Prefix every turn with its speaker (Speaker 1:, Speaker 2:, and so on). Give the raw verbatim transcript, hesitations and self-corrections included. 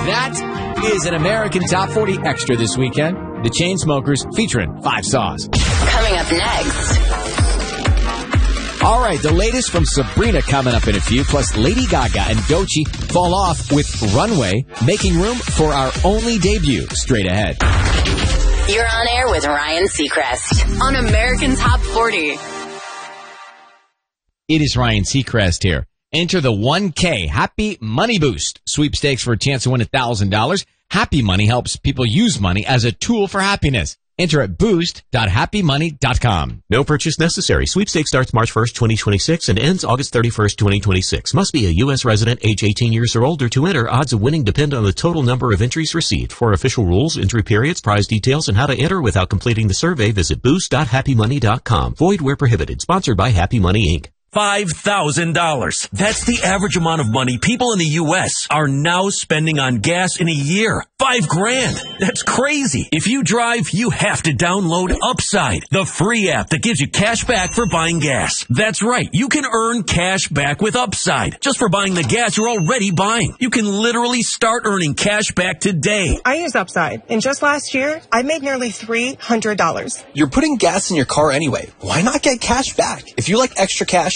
Speaker 1: That is an American Top forty Extra this weekend. The Chainsmokers featuring Five Saws.
Speaker 2: Coming up next.
Speaker 1: All right, the latest from Sabrina coming up in a few, plus Lady Gaga and Doechii fall off with Runway, making room for our only debut straight ahead.
Speaker 2: You're on air with Ryan Seacrest on American Top forty.
Speaker 1: It is Ryan Seacrest here. Enter the one K Happy Money Boost sweepstakes for a chance to win one thousand dollars. Happy Money helps people use money as a tool for happiness. Enter at boost dot happy money dot com.
Speaker 3: No purchase necessary. Sweepstakes starts March first, twenty twenty-six and ends August thirty-first, twenty twenty-six. Must be a U S resident age eighteen years or older to enter. Odds of winning depend on the total number of entries received. For official rules, entry periods, prize details, and how to enter without completing the survey, visit boost dot happy money dot com. Void where prohibited. Sponsored by Happy Money, Incorporated.
Speaker 4: five thousand dollars. That's the average amount of money people in the U S are now spending on gas in a year. Five grand. That's crazy. If you drive, you have to download Upside, the free app that gives you cash back for buying gas. That's right. You can earn cash back with Upside just for buying the gas you're already buying. You can literally start earning cash back today.
Speaker 5: I use Upside, and just last year, I made nearly three hundred dollars.
Speaker 6: You're putting gas in your car anyway. Why not get cash back? If you like extra cash,